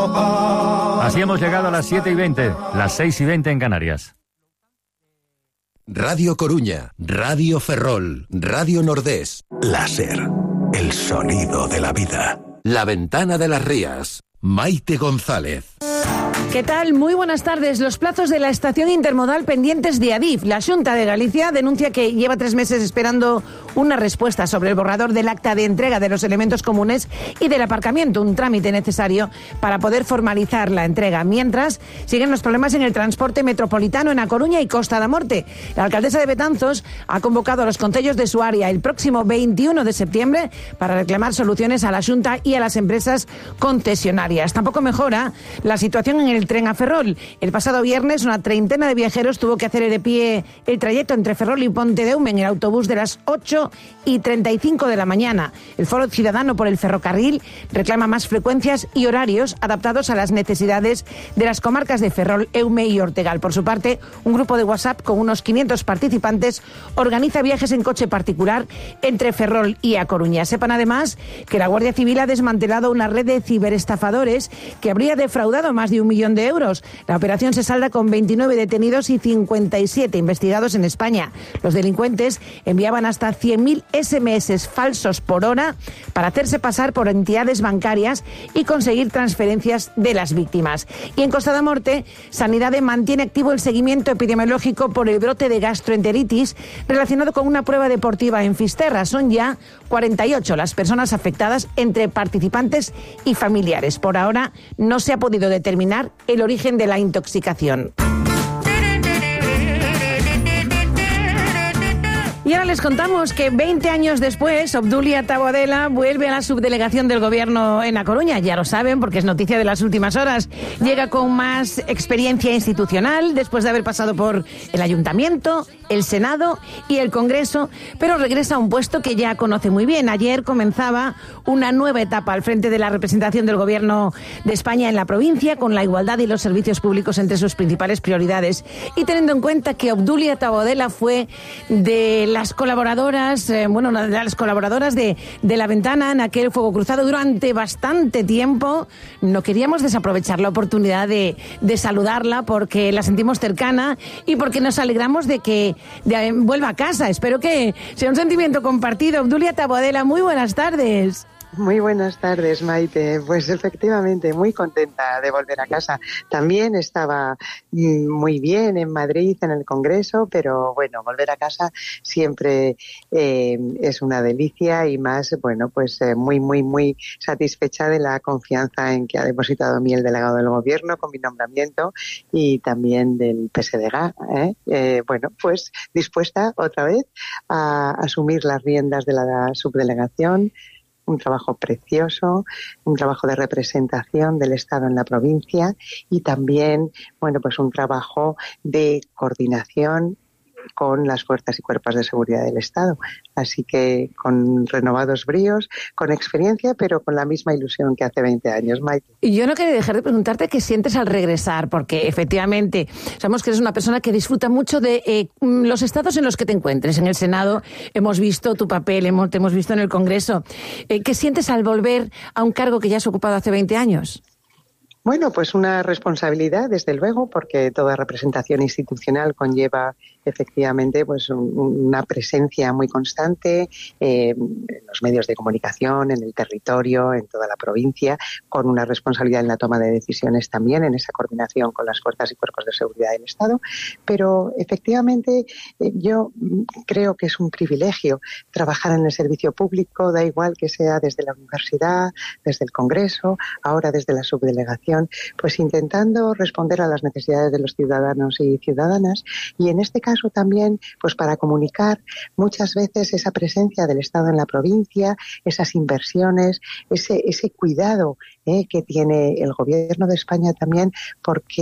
Así hemos llegado a las 7:20, las 6:20 en Canarias. Radio Coruña, Radio Ferrol, Radio Nordés. Láser, el sonido de la vida. La Ventana de las Rías, Maite González. ¿Qué tal? Muy buenas tardes. Los plazos de la estación intermodal pendientes de Adif. La Xunta de Galicia denuncia que lleva 3 meses esperando una respuesta sobre el borrador del acta de entrega de los elementos comunes y del aparcamiento, un trámite necesario para poder formalizar la entrega. Mientras, siguen los problemas en el transporte metropolitano en A Coruña y Costa da Morte. La alcaldesa de Betanzos ha convocado a los concellos de su área el próximo 21 de septiembre para reclamar soluciones a la Xunta y a las empresas concesionarias. Tampoco mejora la situación en el tren a Ferrol. El pasado viernes una treintena de viajeros tuvo que hacer de pie el trayecto entre Ferrol y Pontedeume en el autobús de las 8:35 de la mañana. El Foro Ciudadano por el Ferrocarril reclama más frecuencias y horarios adaptados a las necesidades de las comarcas de Ferrol, Eume y Ortegal. Por su parte, un grupo de WhatsApp con unos 500 participantes organiza viajes en coche particular entre Ferrol y A Coruña. Sepan además que la Guardia Civil ha desmantelado una red de ciberestafadores que habría defraudado más de 1 millón de euros. La operación se salda con 29 detenidos y 57 investigados en España. Los delincuentes enviaban hasta 100.000 SMS falsos por hora para hacerse pasar por entidades bancarias y conseguir transferencias de las víctimas. Y en Costa da Morte, Sanidade mantiene activo el seguimiento epidemiológico por el brote de gastroenteritis relacionado con una prueba deportiva en Fisterra. Son ya 48 las personas afectadas entre participantes y familiares. Por ahora no se ha podido determinar el origen de la intoxicación. Y ahora les contamos que 20 años después, Obdulia Taboadela vuelve a la subdelegación del Gobierno en A Coruña. Ya lo saben, porque es noticia de las últimas horas. Llega con más experiencia institucional, después de haber pasado por el Ayuntamiento, el Senado y el Congreso, pero regresa a un puesto que ya conoce muy bien. Ayer comenzaba una nueva etapa al frente de la representación del Gobierno de España en la provincia, con la igualdad y los servicios públicos entre sus principales prioridades. Y teniendo en cuenta que Obdulia Taboadela fue de las colaboradoras, una de las colaboradoras de La Ventana en aquel fuego cruzado durante bastante tiempo, no queríamos desaprovechar la oportunidad de saludarla porque la sentimos cercana y porque nos alegramos de que vuelva a casa. Espero que sea un sentimiento compartido. Obdulia Taboadela, muy buenas tardes. Muy buenas tardes, Maite. Pues efectivamente, muy contenta de volver a casa. También estaba muy bien en Madrid, en el Congreso, pero bueno, volver a casa siempre es una delicia y más, muy satisfecha de la confianza en que ha depositado en mí el delegado del Gobierno con mi nombramiento y también del PSDG. Pues dispuesta otra vez a asumir las riendas de la subdelegación. Un trabajo precioso, un trabajo de representación del Estado en la provincia y también, un trabajo de coordinación con las fuerzas y cuerpos de seguridad del Estado. Así que con renovados bríos, con experiencia, pero con la misma ilusión que hace 20 años, Maite. Y yo no quería dejar de preguntarte qué sientes al regresar, porque efectivamente sabemos que eres una persona que disfruta mucho de los estados en los que te encuentres. En el Senado hemos visto tu papel, te hemos visto en el Congreso. ¿Qué sientes al volver a un cargo que ya has ocupado hace 20 años? Bueno, pues una responsabilidad, desde luego, porque toda representación institucional conlleva efectivamente una presencia muy constante en los medios de comunicación, en el territorio, en toda la provincia, con una responsabilidad en la toma de decisiones también, en esa coordinación con las fuerzas y cuerpos de seguridad del Estado. Pero efectivamente yo creo que es un privilegio trabajar en el servicio público, da igual que sea desde la universidad, desde el Congreso, ahora desde la subdelegación, pues intentando responder a las necesidades de los ciudadanos y ciudadanas y en este caso también pues para comunicar muchas veces esa presencia del Estado en la provincia, esas inversiones, ese cuidado que tiene el Gobierno de España también, porque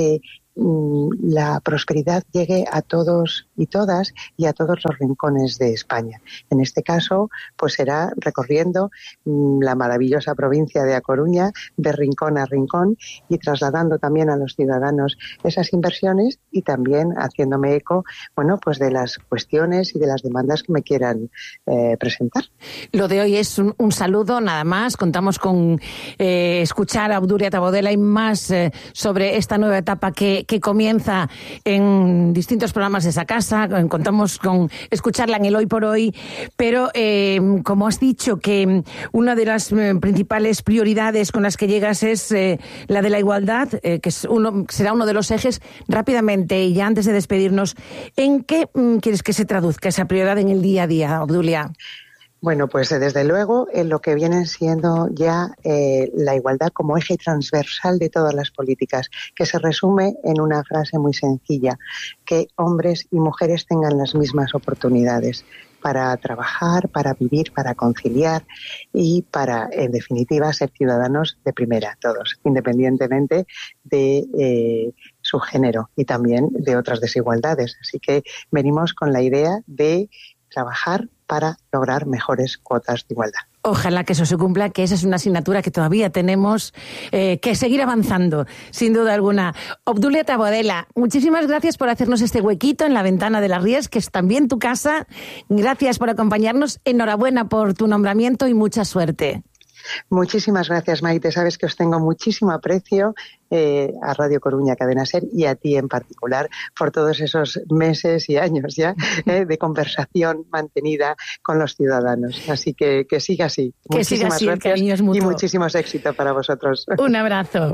la prosperidad llegue a todos y todas y a todos los rincones de España. En este caso, pues será recorriendo la maravillosa provincia de A Coruña, de rincón a rincón, y trasladando también a los ciudadanos esas inversiones y también haciéndome eco, bueno, pues de las cuestiones y de las demandas que me quieran presentar. Lo de hoy es un saludo, nada más. Contamos con escuchar a Obdulia Tabodela y más sobre esta nueva etapa que comienza en distintos programas de esa casa. Contamos con escucharla en el Hoy por Hoy, pero como has dicho que una de las principales prioridades con las que llegas es la de la igualdad, que será uno de los ejes. Rápidamente, y ya antes de despedirnos, ¿en qué quieres que se traduzca esa prioridad en el día a día, Obdulia? Bueno, pues desde luego en lo que viene siendo ya la igualdad como eje transversal de todas las políticas, que se resume en una frase muy sencilla: que hombres y mujeres tengan las mismas oportunidades para trabajar, para vivir, para conciliar y para, en definitiva, ser ciudadanos de primera, todos, independientemente de su género y también de otras desigualdades. Así que venimos con la idea de trabajar para lograr mejores cuotas de igualdad. Ojalá que eso se cumpla, que esa es una asignatura que todavía tenemos que seguir avanzando, sin duda alguna. Obdulia Tabodela, muchísimas gracias por hacernos este huequito en la Ventana de las Rías, que es también tu casa. Gracias por acompañarnos. Enhorabuena por tu nombramiento y mucha suerte. Muchísimas gracias, Maite. Sabes que os tengo muchísimo aprecio a Radio Coruña, Cadena SER, y a ti en particular por todos esos meses y años ya de conversación mantenida con los ciudadanos. Así que siga así. Que siga así, el cariño es mutuo. Y muchísimos éxitos para vosotros. Un abrazo.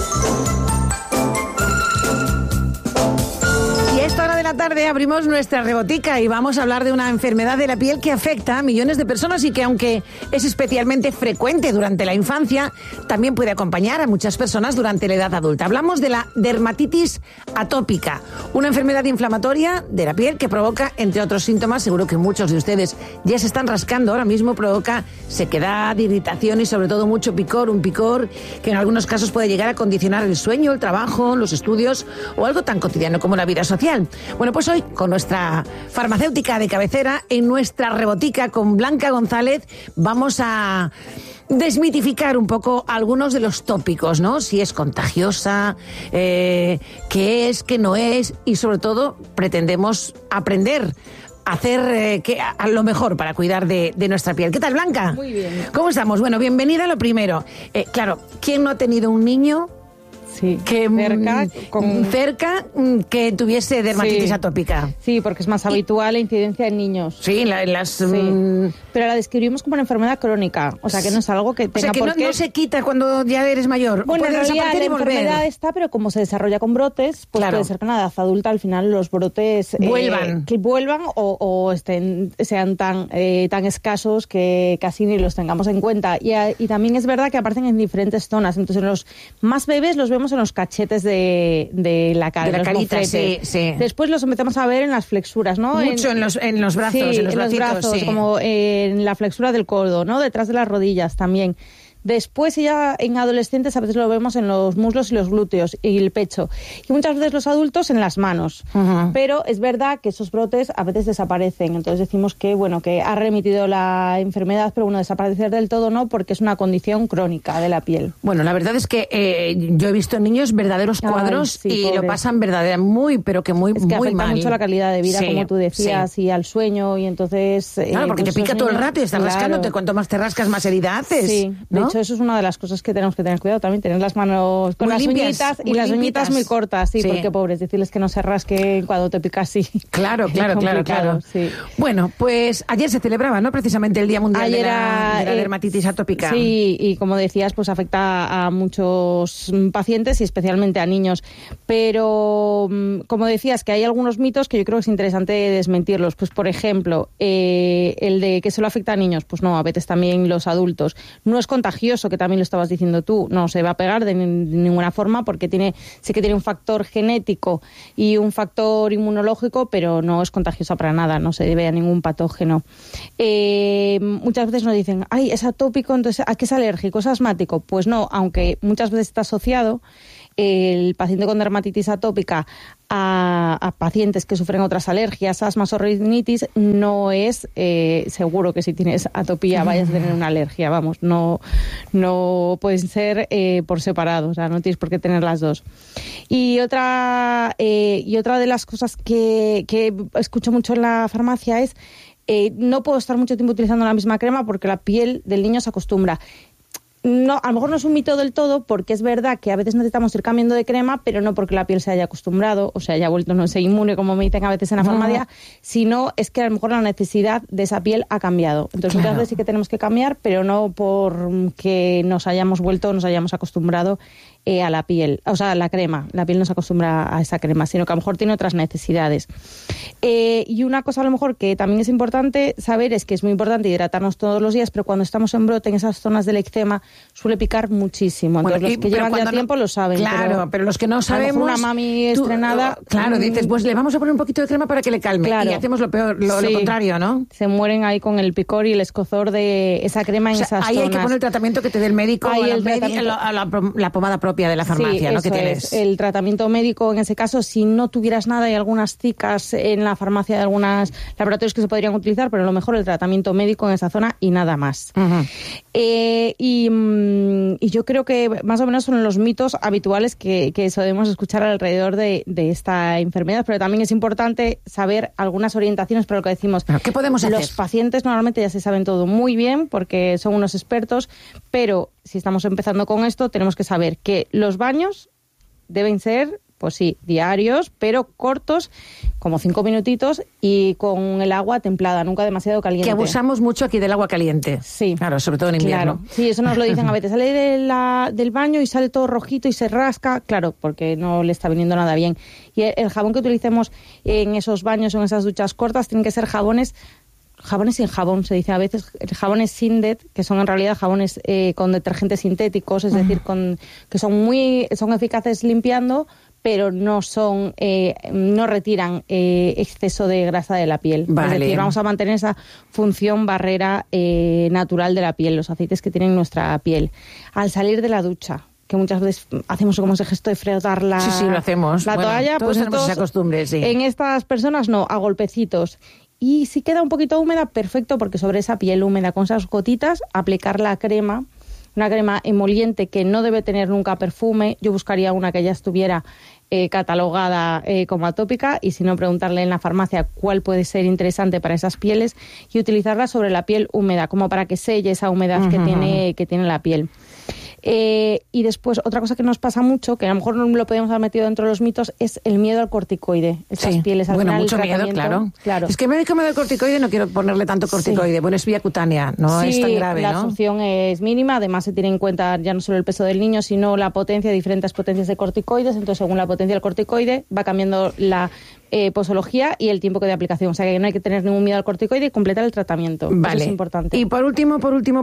Tarde abrimos nuestra rebotica y vamos a hablar de una enfermedad de la piel que afecta a millones de personas y que, aunque es especialmente frecuente durante la infancia, también puede acompañar a muchas personas durante la edad adulta. Hablamos de la dermatitis atópica, una enfermedad inflamatoria de la piel que provoca, entre otros síntomas, seguro que muchos de ustedes ya se están rascando ahora mismo, provoca sequedad, irritación y sobre todo mucho picor, un picor que en algunos casos puede llegar a condicionar el sueño, el trabajo, los estudios o algo tan cotidiano como la vida social. Bueno, pues hoy, con nuestra farmacéutica de cabecera, en nuestra rebotica con Blanca González, vamos a desmitificar un poco algunos de los tópicos, ¿no? Si es contagiosa, qué es, qué no es, y sobre todo pretendemos aprender a hacer a lo mejor para cuidar de nuestra piel. ¿Qué tal, Blanca? Muy bien. ¿Cómo estamos? Bueno, bienvenida a lo primero. Claro, ¿quién no ha tenido un niño Sí, que cerca que tuviese dermatitis atópica? Sí, porque es más habitual la incidencia en niños. Sí, pero la describimos como una enfermedad crónica, o sea que no es algo que tenga por qué... no se quita cuando ya eres mayor. Bueno, en realidad la enfermedad está, pero como se desarrolla con brotes, pues puede ser que en la edad adulta al final los brotes vuelvan o sean tan escasos que casi ni los tengamos en cuenta. Y también es verdad que aparecen en diferentes zonas. Entonces los más bebés los vemos en los cachetes de la cara, de la carita, sí. Después los empezamos a ver en las flexuras, ¿no? Mucho en los brazos, en los brazos, sí. Como en la flexura del codo, ¿no? Detrás de las rodillas también. Después ya en adolescentes a veces lo vemos en los muslos y los glúteos y el pecho. Y muchas veces los adultos en las manos. Uh-huh. Pero es verdad que esos brotes a veces desaparecen. Entonces decimos que ha remitido la enfermedad, pero desaparecer del todo no, porque es una condición crónica de la piel. Bueno, la verdad es que yo he visto en niños verdaderos cuadros y pobres. Lo pasan muy, pero que muy mal. Es que afecta mucho la calidad de vida, como tú decías, y al sueño, y entonces... Claro, porque te pica todo el rato y estás rascándote. Cuanto más te rascas, más herida haces. Sí, ¿no? De hecho, eso es una de las cosas que tenemos que tener cuidado también, tener las manos con muy las limpias, uñitas y las uñitas muy cortas, sí, porque pobres, decirles que no se rasquen cuando te pica así. Claro. Sí. Bueno, pues ayer se celebraba, ¿no? Precisamente el Día Mundial de la dermatitis atópica. Sí, y como decías, pues afecta a muchos pacientes y especialmente a niños. Pero, como decías, que hay algunos mitos que yo creo que es interesante desmentirlos. Pues, por ejemplo, el de que solo afecta a niños, pues no, a veces también los adultos. No es contagioso, que también lo estabas diciendo tú, no se va a pegar de ninguna forma porque sí que tiene un factor genético y un factor inmunológico, pero no es contagiosa para nada, no se debe a ningún patógeno. Muchas veces nos dicen, ay, es atópico, entonces ¿a qué es alérgico? ¿Es asmático? Pues no, aunque muchas veces está asociado, el paciente con dermatitis atópica a pacientes que sufren otras alergias, asmas o rinitis, no es seguro que si tienes atopía vayas a tener una alergia, vamos, no pueden ser por separado, o sea, no tienes por qué tener las dos. Y otra de las cosas que escucho mucho en la farmacia es no puedo estar mucho tiempo utilizando la misma crema porque la piel del niño se acostumbra. No, a lo mejor no es un mito del todo, porque es verdad que a veces necesitamos ir cambiando de crema, pero no porque la piel se haya acostumbrado o se haya vuelto, no sé, inmune, como me dicen a veces en la farmacia, sino es que a lo mejor la necesidad de esa piel ha cambiado. Entonces, muchas veces sí que tenemos que cambiar, pero no porque nos hayamos vuelto, nos hayamos acostumbrado a la piel, o sea, a la crema. La piel no se acostumbra a esa crema, sino que a lo mejor tiene otras necesidades. Y una cosa a lo mejor que también es importante saber es que es muy importante hidratarnos todos los días, pero cuando estamos en brote, en esas zonas del eczema, suele picar muchísimo. Entonces, los que llevan ya tiempo lo saben. Claro, pero los que no sabemos... Una mami estrenada... Claro, dices, pues le vamos a poner un poquito de crema para que le calme. Claro. Y hacemos lo contrario, ¿no? Se mueren ahí con el picor y el escozor de esa crema en esas zonas. Ahí hay que poner el tratamiento que te dé el médico a la pomada propia de la farmacia, ¿no? Que tienes. El tratamiento médico, en ese caso, si no tuvieras nada, hay algunas cicas en la farmacia de algunos laboratorios que se podrían utilizar, pero lo mejor el tratamiento médico en esa zona y nada más. Y yo creo que más o menos son los mitos habituales que solemos escuchar alrededor de esta enfermedad, pero también es importante saber algunas orientaciones para lo que decimos. ¿Qué podemos hacer? Los pacientes normalmente ya se saben todo muy bien porque son unos expertos, pero si estamos empezando con esto, tenemos que saber que los baños deben ser, pues sí, diarios, pero cortos, como 5 minutitos, y con el agua templada, nunca demasiado caliente. Que abusamos mucho aquí del agua caliente. Sí. Claro, sobre todo en invierno. Claro. Sí, eso nos lo dicen a veces. Sale del baño y sale todo rojito y se rasca. Claro, porque no le está viniendo nada bien. Y el jabón que utilicemos en esos baños o en esas duchas cortas tienen que ser jabones sin jabón, se dice a veces, jabones Sindet, que son en realidad jabones con detergentes sintéticos, es decir, que son eficaces limpiando, pero no retiran exceso de grasa de la piel. Vale. Es decir, vamos a mantener esa función barrera natural de la piel, los aceites que tiene nuestra piel. Al salir de la ducha, que muchas veces hacemos como ese gesto de frotar la lo hacemos. Toalla, todos pues tenemos esa costumbre, sí. En estas personas no, a golpecitos. Y si queda un poquito húmeda, perfecto, porque sobre esa piel húmeda con esas gotitas, aplicar la crema, una crema emoliente que no debe tener nunca perfume. Yo buscaría una que ya estuviera catalogada como atópica, y si no, preguntarle en la farmacia cuál puede ser interesante para esas pieles y utilizarla sobre la piel húmeda, como para que selle esa humedad que tiene la piel. Y después, otra cosa que nos pasa mucho, que a lo mejor no lo podemos haber metido dentro de los mitos, es el miedo al corticoide. Estas pieles al final, mucho miedo, claro. Es que me médico me da el corticoide, no quiero ponerle tanto corticoide. Bueno, es vía cutánea, no es tan grave, la ¿no? absorción es mínima, además se tiene en cuenta ya no solo el peso del niño, sino la potencia, diferentes potencias de corticoides. Entonces, según la potencia del corticoide, va cambiando la posología y el tiempo que de aplicación. O sea, que no hay que tener ningún miedo al corticoide y completar el tratamiento. Vale. Eso es importante. Y por último,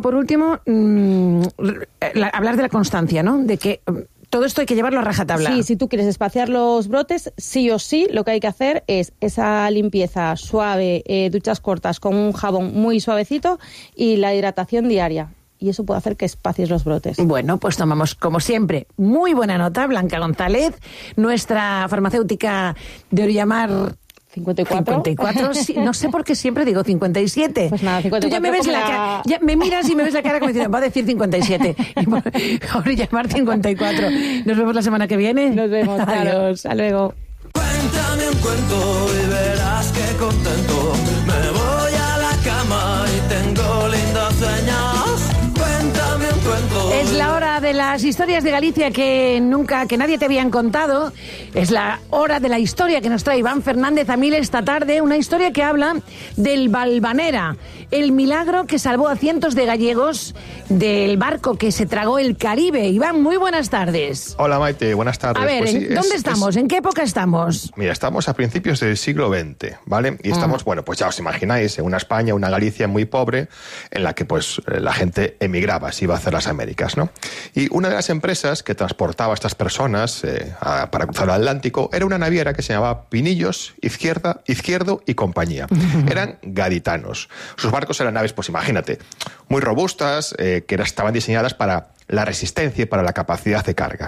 hablar de la constancia, ¿no? De que todo esto hay que llevarlo a rajatabla. Sí, si tú quieres espaciar los brotes, sí o sí, lo que hay que hacer es esa limpieza suave, duchas cortas con un jabón muy suavecito y la hidratación diaria. Y eso puede hacer que espacies los brotes. Bueno, pues tomamos, como siempre, muy buena nota, Blanca González, nuestra farmacéutica de Orillamar 54, sí, no sé por qué siempre digo 57. Pues nada, 54. Tú ya me ves ya me miras y me ves la cara como diciendo, va a decir 57. Y Orillamar 54. Nos vemos la semana que viene. Nos vemos, adiós. Hasta luego. Cuéntame un cuento y verás qué contento. Me voy a la cama y tengo lindos sueños. Cuéntame un cuento. Es la hora de las historias de Galicia que nadie te habían contado. Es la hora de la historia que nos trae Iván Fernández a mil esta tarde. Una historia que habla del Valvanera, el milagro que salvó a cientos de gallegos del barco que se tragó el Caribe. Iván, muy buenas tardes. Hola Maite, buenas tardes. A ver, pues sí, ¿dónde estamos? ¿En qué época estamos? Mira, estamos a principios del siglo XX, ¿vale? Y estamos, bueno, pues ya os imagináis, en una España, una Galicia muy pobre, en la que pues la gente emigraba, se iba a hacer las Américas, ¿no? Y una de las empresas que transportaba a estas personas para cruzar el Atlántico era una naviera que se llamaba Pinillos, Izquierdo y compañía. Eran gaditanos. Sus barcos eran naves, pues imagínate, muy robustas, que estaban diseñadas para la resistencia y para la capacidad de carga.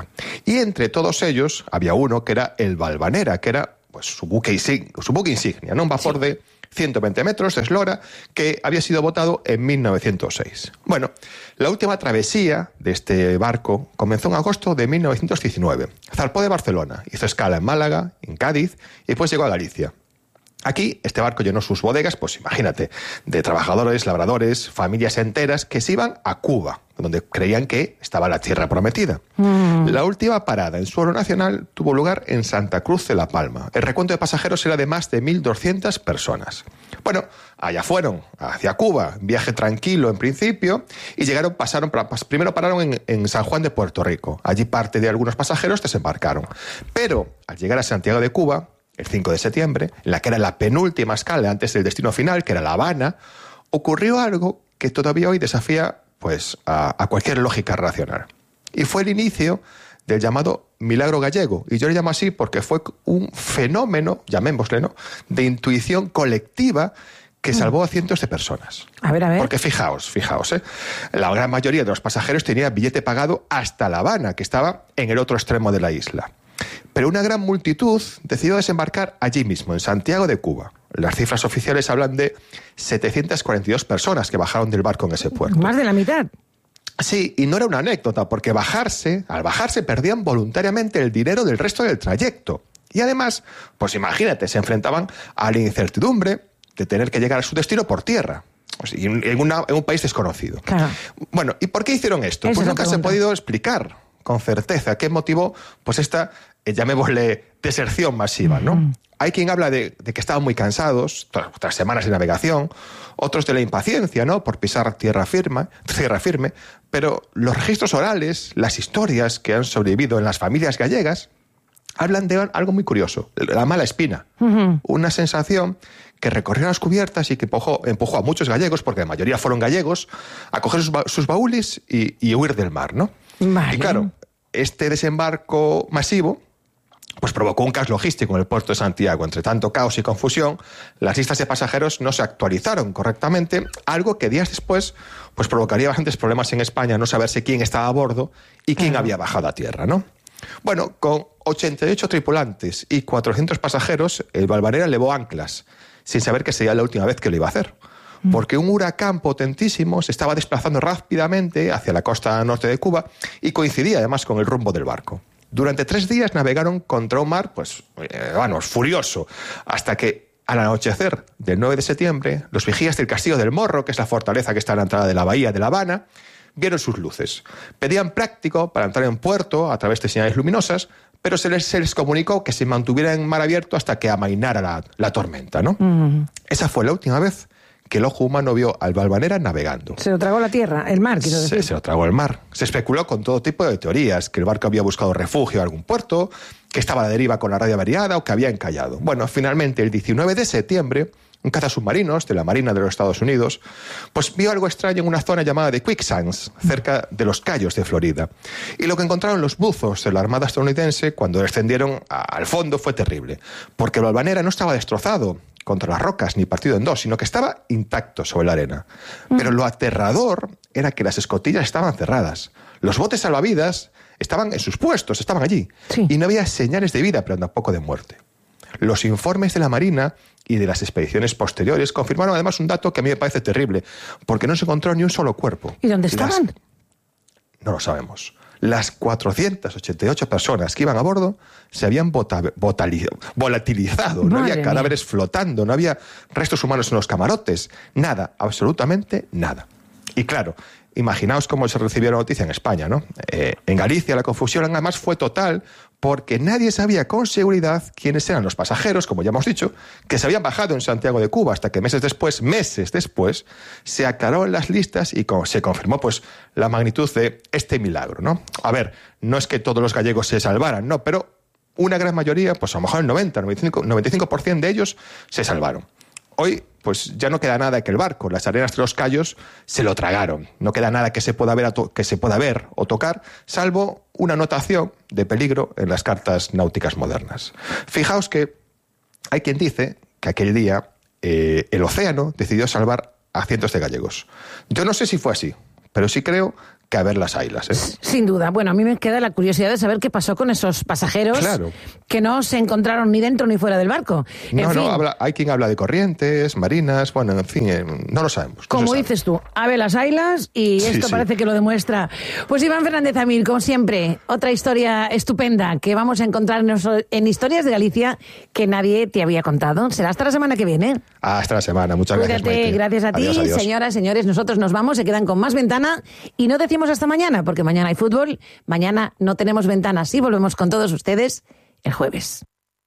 Y entre todos ellos había uno que era el Valvanera, que era pues su buque insignia, ¿no? Un vapor de 120 metros de eslora que había sido botado en 1906. Bueno, la última travesía de este barco comenzó en agosto de 1919. Zarpó de Barcelona, hizo escala en Málaga, en Cádiz y después llegó a Galicia. Aquí este barco llenó sus bodegas, pues imagínate, de trabajadores, labradores, familias enteras que se iban a Cuba, donde creían que estaba la tierra prometida. La última parada en suelo nacional tuvo lugar en Santa Cruz de La Palma. El recuento de pasajeros era de más de 1.200 personas. Bueno, allá fueron, hacia Cuba, viaje tranquilo en principio, y primero pararon en San Juan de Puerto Rico. Allí parte de algunos pasajeros desembarcaron. Pero al llegar a Santiago de Cuba, el 5 de septiembre, en la que era la penúltima escala antes del destino final, que era La Habana, ocurrió algo que todavía hoy desafía pues, a cualquier lógica racional. Y fue el inicio del llamado milagro gallego. Y yo le llamo así porque fue un fenómeno, llamémosle, ¿no?, de intuición colectiva que salvó a cientos de personas. A ver. Porque fijaos, la gran mayoría de los pasajeros tenía billete pagado hasta La Habana, que estaba en el otro extremo de la isla. Pero una gran multitud decidió desembarcar allí mismo, en Santiago de Cuba. Las cifras oficiales hablan de 742 personas que bajaron del barco en ese puerto. Más de la mitad. Sí, y no era una anécdota, porque al bajarse perdían voluntariamente el dinero del resto del trayecto. Y además, pues imagínate, se enfrentaban a la incertidumbre de tener que llegar a su destino por tierra. O sea, en un país desconocido. Claro. Bueno, ¿y por qué hicieron esto? Pues nunca se ha podido explicar con certeza qué motivó pues esta, llamémosle, deserción masiva, ¿no? Hay quien habla de que estaban muy cansados tras semanas de navegación, otros de la impaciencia, ¿no?, por pisar tierra firme, pero los registros orales, las historias que han sobrevivido en las familias gallegas, hablan de algo muy curioso, la mala espina, una sensación que recorrió las cubiertas y que empujó a muchos gallegos, porque la mayoría fueron gallegos, a coger sus baúles y huir del mar, ¿no? Vale. Y claro, este desembarco masivo pues provocó un caos logístico en el puerto de Santiago. Entre tanto caos y confusión, las listas de pasajeros no se actualizaron correctamente, algo que días después pues provocaría bastantes problemas en España, no saberse quién estaba a bordo y quién había bajado a tierra, ¿no? Bueno, con 88 tripulantes y 400 pasajeros, el Valvanera levó anclas, sin saber que sería la última vez que lo iba a hacer. Porque un huracán potentísimo se estaba desplazando rápidamente hacia la costa norte de Cuba y coincidía además con el rumbo del barco. Durante 3 días navegaron contra un mar, furioso, hasta que al anochecer del 9 de septiembre, los vigías del Castillo del Morro, que es la fortaleza que está a la entrada de la bahía de La Habana, vieron sus luces. Pedían práctico para entrar en puerto a través de señales luminosas, pero se les comunicó que se mantuviera en mar abierto hasta que amainara la tormenta, ¿no? Esa fue la última vez que el ojo humano vio al Valvanera navegando. Se lo tragó la tierra, el mar, quiero decir. Se lo tragó el mar. Se especuló con todo tipo de teorías, que el barco había buscado refugio en algún puerto, que estaba a la deriva con la radio averiada o que había encallado. Bueno, finalmente, el 19 de septiembre, un cazasubmarinos de la Marina de los Estados Unidos, pues vio algo extraño en una zona llamada de Quicksands, cerca de los Cayos de Florida. Y lo que encontraron los buzos de la Armada estadounidense cuando descendieron al fondo fue terrible, porque el Valvanera no estaba destrozado contra las rocas ni partido en dos, sino que estaba intacto sobre la arena. Pero lo aterrador era que las escotillas estaban cerradas. Los botes salvavidas estaban en sus puestos, estaban allí. Sí. Y no había señales de vida, pero tampoco de muerte. Los informes de la Marina y de las expediciones posteriores confirmaron además un dato que a mí me parece terrible, porque no se encontró ni un solo cuerpo. ¿Y dónde estaban? No lo sabemos. Las 488 personas que iban a bordo se habían volatilizado. No había cadáveres flotando, no había restos humanos en los camarotes. Nada, absolutamente nada. Y claro, imaginaos cómo se recibió la noticia en España, ¿no? En Galicia la confusión además fue total porque nadie sabía con seguridad quiénes eran los pasajeros, como ya hemos dicho, que se habían bajado en Santiago de Cuba, hasta que meses después, se aclaró en las listas y se confirmó pues la magnitud de este milagro, ¿no? A ver, no es que todos los gallegos se salvaran, no, pero una gran mayoría, pues a lo mejor el 95% de ellos se salvaron. Hoy, pues ya no queda nada que el barco, las arenas de los Cayos se lo tragaron. No queda nada que se pueda ver o tocar, salvo una anotación de peligro en las cartas náuticas modernas. Fijaos que hay quien dice que aquel día el océano decidió salvar a cientos de gallegos. Yo no sé si fue así, pero sí creo que a ver las ailas, ¿eh? Sin duda. Bueno, a mí me queda la curiosidad de saber qué pasó con esos pasajeros que no se encontraron ni dentro ni fuera del barco. Hay quien habla de corrientes, marinas, bueno, en fin, no lo sabemos. Como dices tú, a ver las ailas y esto parece que lo demuestra. Pues Iván Fernández Amil, como siempre, otra historia estupenda que vamos a encontrarnos en Historias de Galicia que nadie te había contado. Será hasta la semana que viene. Hasta la semana, muchas gracias, Maite. Gracias a ti, adiós. Señoras, señores, nosotros nos vamos, se quedan con más Ventana y no decimos hasta mañana, porque mañana hay fútbol, mañana no tenemos Ventana, sí volvemos con todos ustedes el jueves.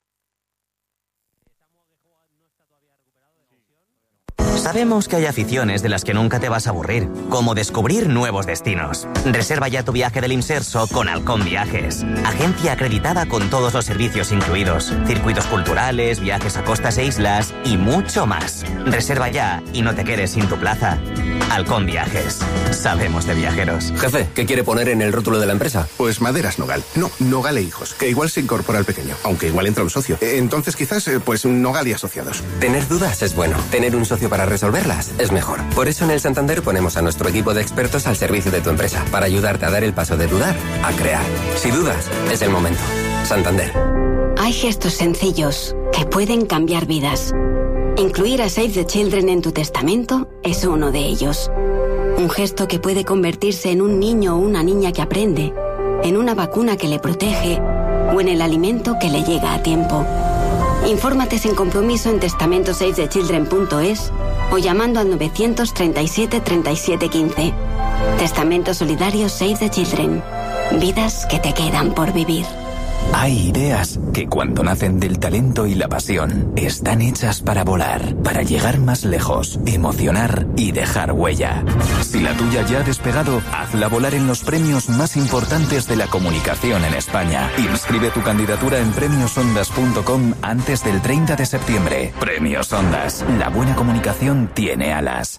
Sabemos que hay aficiones de las que nunca te vas a aburrir, como descubrir nuevos destinos. Reserva ya tu viaje del Imserso con Halcón Viajes, agencia acreditada con todos los servicios incluidos, circuitos culturales, viajes a costas e islas y mucho más. Reserva ya y no te quedes sin tu plaza. Halcón Viajes, sabemos de viajeros. Jefe, ¿qué quiere poner en el rótulo de la empresa? Pues Maderas Nogal. No, Nogal e Hijos, que igual se incorpora al pequeño, aunque igual entra un socio. Entonces quizás, pues Nogal y Asociados. Tener dudas es bueno. Tener un socio para resolverlas es mejor. Por eso en el Santander ponemos a nuestro equipo de expertos al servicio de tu empresa, para ayudarte a dar el paso de dudar a crear. Si dudas, es el momento. Santander. Hay gestos sencillos que pueden cambiar vidas. Incluir a Save the Children en tu testamento es uno de ellos. Un gesto que puede convertirse en un niño o una niña que aprende, en una vacuna que le protege o en el alimento que le llega a tiempo. Infórmate sin compromiso en testamentosavethechildren.es o llamando al 937 37 15. Testamento solidario Save the Children. Vidas que te quedan por vivir. Hay ideas que cuando nacen del talento y la pasión están hechas para volar, para llegar más lejos, emocionar y dejar huella. Si la tuya ya ha despegado, hazla volar en los premios más importantes de la comunicación en España. Inscribe tu candidatura en premiosondas.com antes del 30 de septiembre. Premios Ondas. La buena comunicación tiene alas.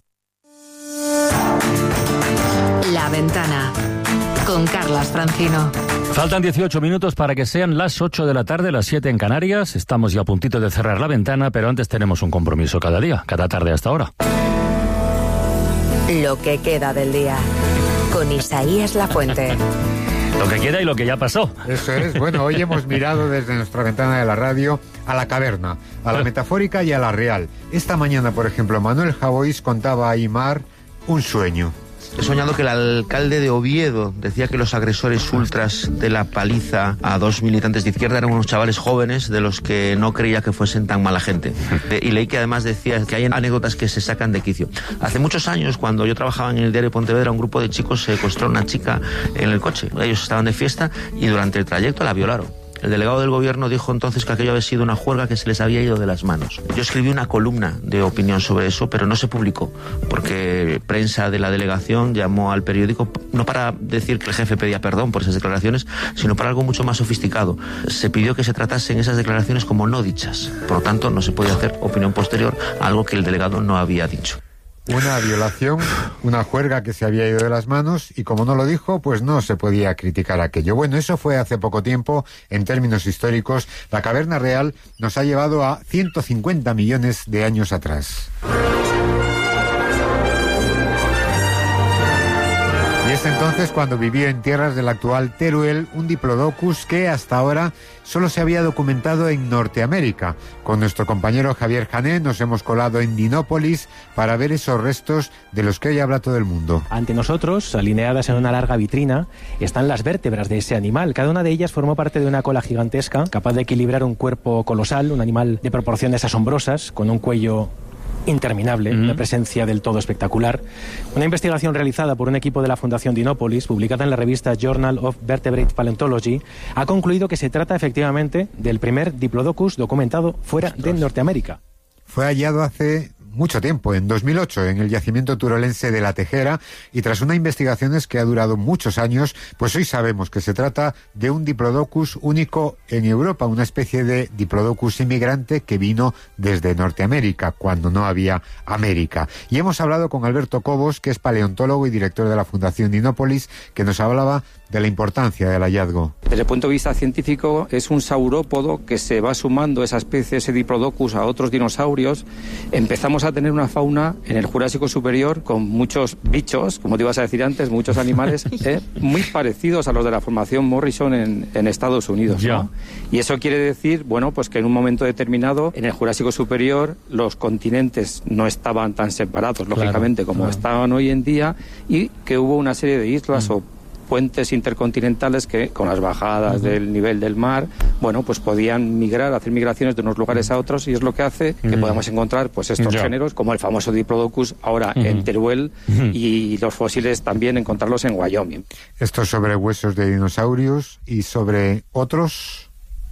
La Ventana con Carlas Francino. Faltan 18 minutos para que sean las 8 de la tarde, las 7 en Canarias. Estamos ya a puntito de cerrar La Ventana, pero antes tenemos un compromiso cada día, cada tarde hasta ahora. Lo que queda del día, con Isaías Lafuente. Lo que queda y lo que ya pasó. Eso es. Bueno, hoy hemos mirado desde nuestra ventana de la radio a la caverna, a la metafórica y a la real. Esta mañana, por ejemplo, Manuel Javois contaba a Aimar un sueño. He soñado que el alcalde de Oviedo decía que los agresores ultras de la paliza a 2 militantes de izquierda eran unos chavales jóvenes de los que no creía que fuesen tan mala gente. Y leí que además decía que hay anécdotas que se sacan de quicio. Hace muchos años, cuando yo trabajaba en el diario Pontevedra, un grupo de chicos secuestró a una chica en el coche. Ellos estaban de fiesta y durante el trayecto la violaron. El delegado del gobierno dijo entonces que aquello había sido una juerga que se les había ido de las manos. Yo escribí una columna de opinión sobre eso, pero no se publicó, porque prensa de la delegación llamó al periódico, no para decir que el jefe pedía perdón por esas declaraciones, sino para algo mucho más sofisticado. Se pidió que se tratasen esas declaraciones como no dichas. Por lo tanto, no se podía hacer opinión posterior a algo que el delegado no había dicho. Una violación, una juerga que se había ido de las manos y como no lo dijo, pues no se podía criticar aquello. Bueno, eso fue hace poco tiempo. En términos históricos, la caverna real nos ha llevado a 150 millones de años atrás. Y es entonces cuando vivió en tierras del actual Teruel un diplodocus que hasta ahora solo se había documentado en Norteamérica. Con nuestro compañero Javier Jané nos hemos colado en Dinópolis para ver esos restos de los que hoy habla todo el mundo. Ante nosotros, alineadas en una larga vitrina, están las vértebras de ese animal. Cada una de ellas formó parte de una cola gigantesca, capaz de equilibrar un cuerpo colosal, un animal de proporciones asombrosas, con un cuello interminable, una presencia del todo espectacular. Una investigación realizada por un equipo de la Fundación Dinópolis, publicada en la revista Journal of Vertebrate Paleontology, ha concluido que se trata efectivamente del primer diplodocus documentado fuera de Norteamérica. Fue hallado hace mucho tiempo, en 2008, en el yacimiento turolense de La Tejera, y tras unas investigaciones que ha durado muchos años, pues hoy sabemos que se trata de un diplodocus único en Europa, una especie de diplodocus inmigrante que vino desde Norteamérica, cuando no había América. Y hemos hablado con Alberto Cobos, que es paleontólogo y director de la Fundación Dinópolis, que nos hablaba de la importancia del hallazgo. Desde el punto de vista científico, es un saurópodo que se va sumando esa especie, ese Diplodocus, a otros dinosaurios. Empezamos a tener una fauna en el Jurásico Superior con muchos bichos, como te ibas a decir antes, muchos animales muy parecidos a los de la formación Morrison en Estados Unidos, ¿no? Y eso quiere decir, bueno, pues que en un momento determinado, en el Jurásico Superior, los continentes no estaban tan separados, lógicamente, como estaban hoy en día, y que hubo una serie de islas o puentes intercontinentales que, con las bajadas del nivel del mar, bueno, pues podían migrar, hacer migraciones de unos lugares a otros, y es lo que hace que podamos encontrar pues estos géneros, como el famoso Diplodocus ahora en Teruel, y los fósiles también encontrarlos en Wyoming. Esto sobre huesos de dinosaurios, y sobre otros...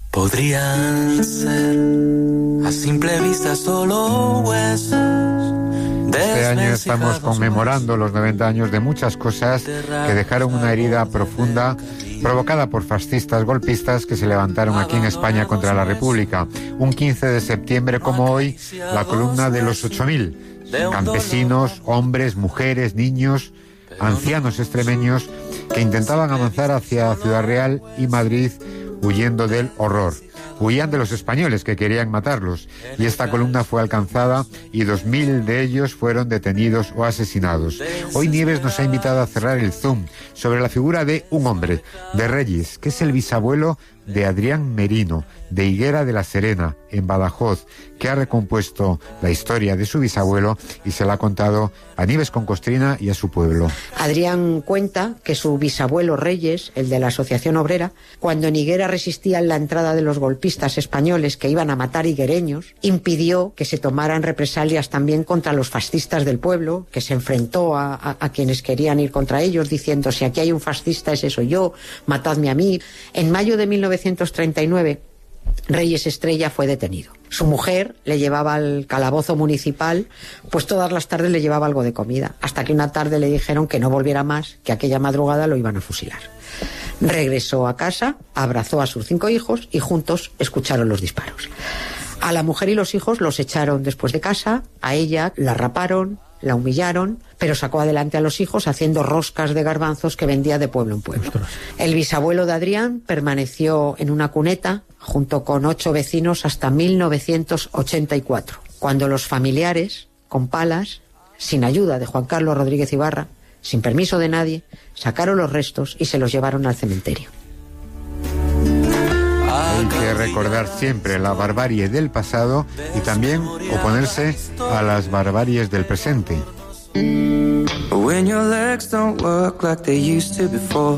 Podrían ser a simple vista solo huesos. Este año estamos conmemorando los 90 años de muchas cosas que dejaron una herida profunda provocada por fascistas golpistas que se levantaron aquí en España contra la República. Un 15 de septiembre como hoy, la columna de los 8.000 campesinos, hombres, mujeres, niños, ancianos extremeños que intentaban avanzar hacia Ciudad Real y Madrid huyendo del horror. Huían de los españoles que querían matarlos, y esta columna fue alcanzada y 2.000 de ellos fueron detenidos o asesinados. Hoy Nieves nos ha invitado a cerrar el zoom sobre la figura de un hombre, de Reyes, que es el bisabuelo de Adrián Merino, de Higuera de la Serena, en Badajoz, que ha recompuesto la historia de su bisabuelo y se la ha contado a Nieves con Costrina y a su pueblo. Adrián cuenta que su bisabuelo Reyes, el de la Asociación Obrera, cuando en Higuera resistían la entrada de los golpistas españoles que iban a matar higuereños, impidió que se tomaran represalias también contra los fascistas del pueblo, que se enfrentó a quienes querían ir contra ellos, diciendo: si aquí hay un fascista, ese soy yo, matadme a mí. En mayo de 1939, Reyes Estrella fue detenido. Su mujer le llevaba al calabozo municipal, pues todas las tardes le llevaba algo de comida, hasta que una tarde le dijeron que no volviera más, que aquella madrugada lo iban a fusilar. Regresó a casa, abrazó a sus 5 hijos y juntos escucharon los disparos. A la mujer y los hijos los echaron después de casa, a ella la raparon, la humillaron, pero sacó adelante a los hijos haciendo roscas de garbanzos que vendía de pueblo en pueblo. El bisabuelo de Adrián permaneció en una cuneta junto con 8 vecinos hasta 1984, cuando los familiares, con palas, sin ayuda de Juan Carlos Rodríguez Ibarra, sin permiso de nadie, sacaron los restos y se los llevaron al cementerio. Hay que recordar siempre la barbarie del pasado y también oponerse a las barbaries del presente. When your legs don't work like they used to before,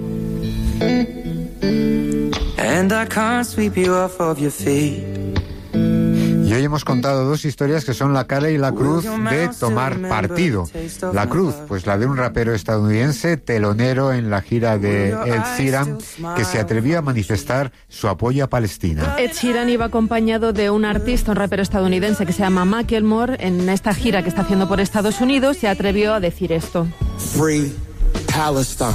and I can't sweep you off of your feet. Y hoy hemos contado 2 historias que son la cara y la cruz de tomar partido. La cruz, pues la de un rapero estadounidense, telonero en la gira de Ed Sheeran, que se atrevió a manifestar su apoyo a Palestina. Ed Sheeran iba acompañado de un artista, un rapero estadounidense que se llama Macklemore. En esta gira que está haciendo por Estados Unidos se atrevió a decir esto: Free Palestine.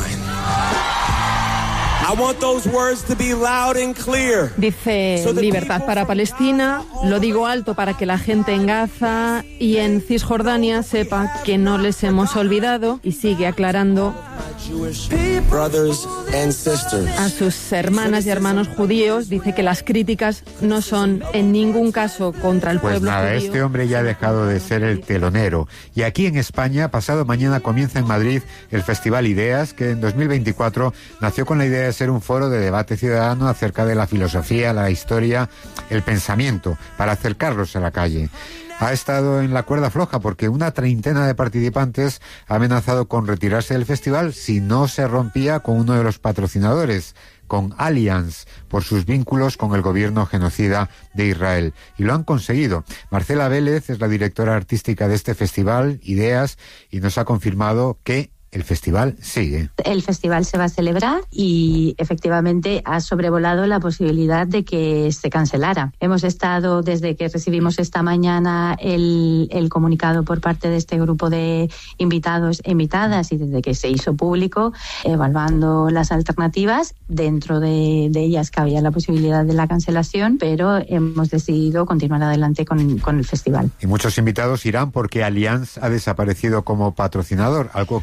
I want those words to be loud and clear. Dice: libertad para Palestina, lo digo alto para que la gente en Gaza y en Cisjordania sepa que no les hemos olvidado, y sigue aclarando a sus hermanas y hermanos judíos. Dice que las críticas no son en ningún caso contra el pueblo judío. Este hombre ya ha dejado de ser el telonero. Y aquí en España, pasado mañana comienza en Madrid el Festival Ideas, que en 2024 nació con la idea de ser un foro de debate ciudadano acerca de la filosofía, la historia, el pensamiento, para acercarlos a la calle. Ha estado en la cuerda floja porque una 30 de participantes ha amenazado con retirarse del festival si no se rompía con uno de los patrocinadores, con Allianz, por sus vínculos con el gobierno genocida de Israel. Y lo han conseguido. Marcela Vélez es la directora artística de este festival, Ideas, y nos ha confirmado que el festival sigue. El festival se va a celebrar y efectivamente ha sobrevolado la posibilidad de que se cancelara. Hemos estado, desde que recibimos esta mañana el comunicado por parte de este grupo de invitados e invitadas, y desde que se hizo público, evaluando las alternativas. Dentro de ellas cabía la posibilidad de la cancelación, pero hemos decidido continuar adelante con el festival. Y muchos invitados irán porque Allianz ha desaparecido como patrocinador, algo que por supuesto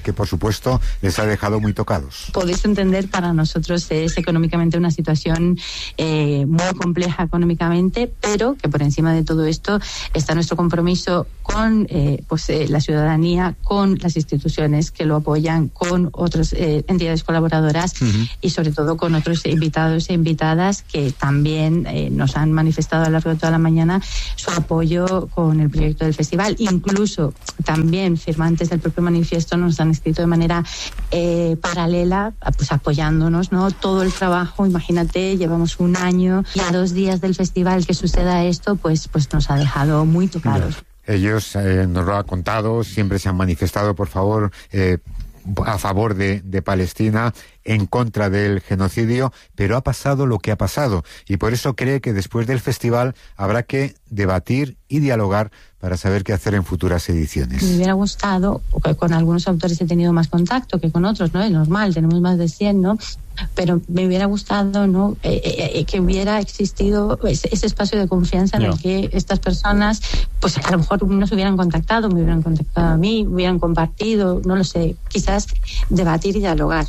supuesto, les ha dejado muy tocados. Podéis entender, para nosotros es económicamente una situación muy compleja económicamente, pero que por encima de todo esto está nuestro compromiso con la ciudadanía, con las instituciones que lo apoyan, con otras entidades colaboradoras y sobre todo con otros invitados e invitadas que también nos han manifestado a lo largo de toda la mañana su apoyo con el proyecto del festival. Incluso también firmantes del propio manifiesto nos han escrito de manera paralela, pues apoyándonos, ¿no? Todo el trabajo, imagínate, llevamos un año y a 2 días del festival que suceda esto, pues nos ha dejado muy tocados. Ellos nos lo han contado, siempre se han manifestado, por favor, a favor de Palestina, en contra del genocidio, pero ha pasado lo que ha pasado y por eso cree que después del festival habrá que debatir y dialogar para saber qué hacer en futuras ediciones. Me hubiera gustado, con algunos autores he tenido más contacto que con otros, ¿no? Es normal, tenemos más de 100, ¿no? Pero me hubiera gustado, ¿no? Que hubiera existido ese espacio de confianza en el que estas personas, pues a lo mejor nos hubieran contactado, me hubieran contactado a mí, hubieran compartido, no lo sé, quizás debatir y dialogar.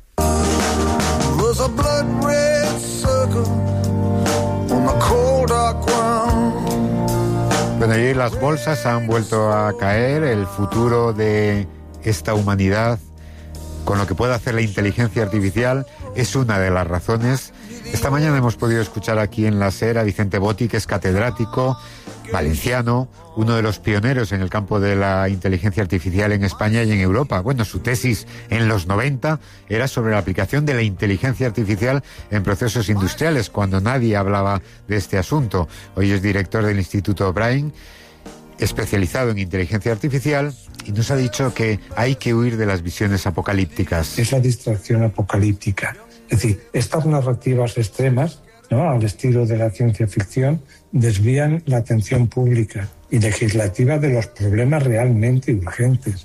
Bueno, y las bolsas han vuelto a caer. El futuro de esta humanidad, con lo que puede hacer la inteligencia artificial, es una de las razones. Esta mañana hemos podido escuchar aquí en la SER a Vicente Botti, que es catedrático valenciano, uno de los pioneros en el campo de la inteligencia artificial en España y en Europa. Bueno, su tesis en los 90 era sobre la aplicación de la inteligencia artificial en procesos industriales, cuando nadie hablaba de este asunto. Hoy es director del Instituto Brain, especializado en inteligencia artificial, y nos ha dicho que hay que huir de las visiones apocalípticas. Es la distracción apocalíptica. Es decir, estas narrativas extremas, ¿no?, al estilo de la ciencia ficción, desvían la atención pública y legislativa de los problemas realmente urgentes.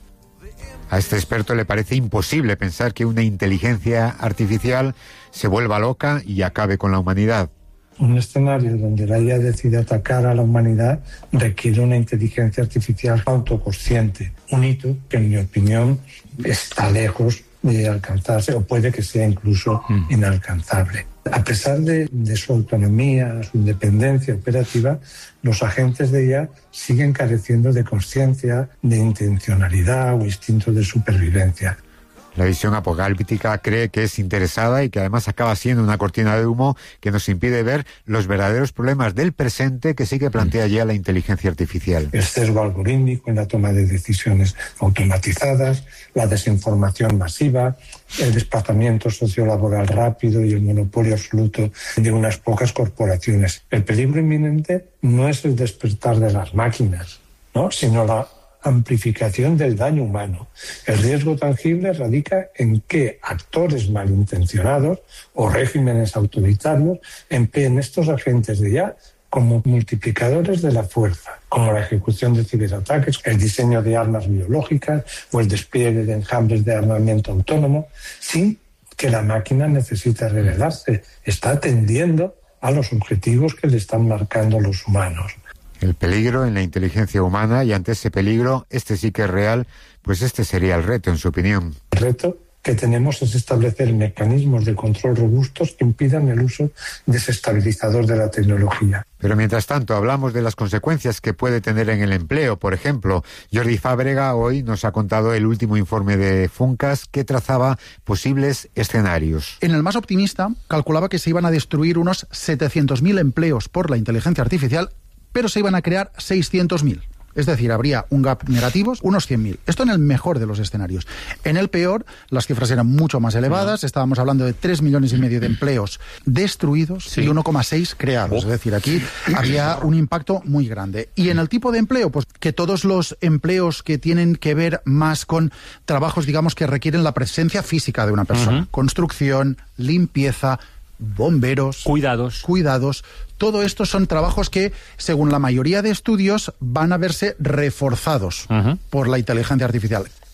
A este experto le parece imposible pensar que una inteligencia artificial se vuelva loca y acabe con la humanidad. Un escenario donde la IA decide atacar a la humanidad requiere una inteligencia artificial autoconsciente, un hito que, en mi opinión, está lejos de alcanzarse o puede que sea incluso inalcanzable. A pesar de su autonomía, su independencia operativa, los agentes de IA siguen careciendo de conciencia, de intencionalidad o instinto de supervivencia. La visión apocalíptica cree que es interesada y que además acaba siendo una cortina de humo que nos impide ver los verdaderos problemas del presente que sí que plantea ya la inteligencia artificial. El sesgo algorítmico en la toma de decisiones automatizadas, la desinformación masiva, el desplazamiento sociolaboral rápido y el monopolio absoluto de unas pocas corporaciones. El peligro inminente no es el despertar de las máquinas, ¿no?, sino la amplificación del daño humano. El riesgo tangible radica en que actores malintencionados o regímenes autoritarios empleen estos agentes de IA como multiplicadores de la fuerza, como la ejecución de ciberataques, el diseño de armas biológicas o el despliegue de enjambres de armamento autónomo, sin que la máquina necesite revelarse. Está atendiendo a los objetivos que le están marcando los humanos. El peligro en la inteligencia humana, y ante ese peligro, este sí que es real, pues este sería el reto, en su opinión. El reto que tenemos es establecer mecanismos de control robustos que impidan el uso desestabilizador de la tecnología. Pero mientras tanto, hablamos de las consecuencias que puede tener en el empleo. Por ejemplo, Jordi Fábrega hoy nos ha contado el último informe de Funcas que trazaba posibles escenarios. En el más optimista, calculaba que se iban a destruir unos 700.000 empleos por la inteligencia artificial, pero se iban a crear 600.000. Es decir, habría un gap negativo, unos 100.000. Esto en el mejor de los escenarios. En el peor, las cifras eran mucho más elevadas. Estábamos hablando de 3,5 millones de empleos destruidos y 1,6 creados. Es decir, aquí había un impacto muy grande. Y en el tipo de empleo, pues que todos los empleos que tienen que ver más con trabajos, digamos, que requieren la presencia física de una persona. Construcción, limpieza, bomberos, cuidados, todo esto son trabajos que, según la mayoría de estudios, van a verse reforzados por la inteligencia artificial.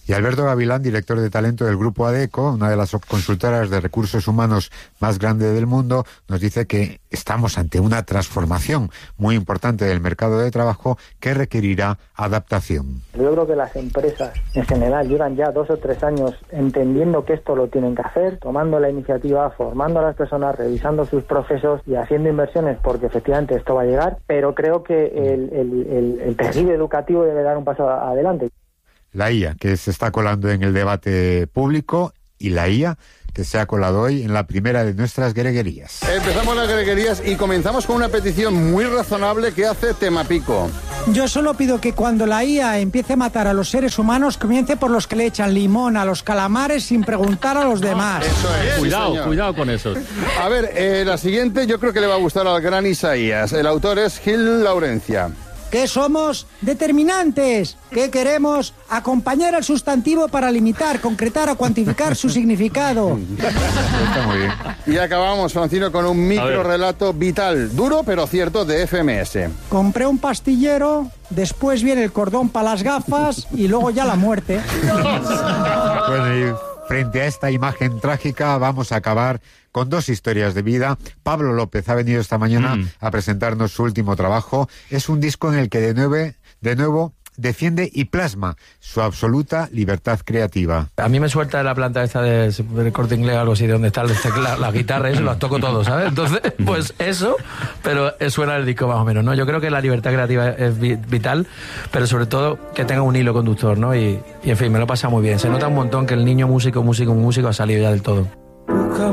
Y Alberto Gavilán, director de talento del Grupo ADECO, una de las consultoras de recursos humanos más grande del mundo, nos dice que estamos ante una transformación muy importante del mercado de trabajo que requerirá adaptación. Yo creo que las empresas en general llevan ya 2 o 3 años entendiendo que esto lo tienen que hacer, tomando la iniciativa, formando a las personas, revisando sus procesos y haciendo inversiones, porque efectivamente esto va a llegar, pero creo que el tejido educativo debe dar un paso adelante. La IA, que se está colando en el debate público, y la IA, que se ha colado hoy en la primera de nuestras greguerías. Empezamos las greguerías y comenzamos con una petición muy razonable que hace Temapico. Yo solo pido que cuando la IA empiece a matar a los seres humanos, comience por los que le echan limón a los calamares sin preguntar a los demás. Eso es. Cuidado con eso. A ver, la siguiente yo creo que le va a gustar al gran Isaías. El autor es Gil Laurencia. ¿Qué somos? Determinantes. ¿Qué queremos? Acompañar al sustantivo para limitar, concretar o cuantificar su significado. Está muy bien. Y acabamos, Francino, con un micro relato vital, duro pero cierto, de FMS. Compré un pastillero, después viene el cordón para las gafas y luego ya la muerte. Bueno, y frente a esta imagen trágica vamos a acabar con 2 historias de vida. Pablo López ha venido esta mañana a presentarnos su último trabajo. Es un disco en el que de nuevo defiende y plasma su absoluta libertad creativa. A mí me suelta de la planta esta de Corte Inglés, algo así, de donde están las guitarras, eso, las toco todo, ¿sabes? Entonces, pues eso, pero suena el disco más o menos, ¿no? Yo creo que la libertad creativa es vital, pero sobre todo que tenga un hilo conductor, ¿no? Y en fin, me lo pasa muy bien. Se nota un montón que el niño músico ha salido ya del todo.